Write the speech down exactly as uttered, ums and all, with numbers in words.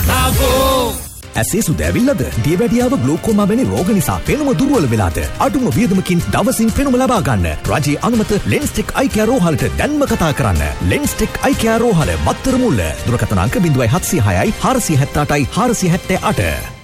ඇසේ සුදැවිල්ලද දියවැඩියාව ග්ලූකෝමා වැනි රෝග නිසා පෙනුම දුර්වල වෙලාද අඩුම වියදමකින් දවසින් පෙනුම ලබා ගන්න රජයේ අනුමත ලෙන්ස්ටෙක් අයි කෙයා රෝහලට දැන්ම කතා කරන්න. ලෙන්ස්ටෙක් අයි කෙයා රෝහල බත්තර මුල්ල දුරකථන අංක ज़ीरो सात ज़ीरो छह हज़ार छह सौ अड़सठ हज़ार छह सौ अड़सठ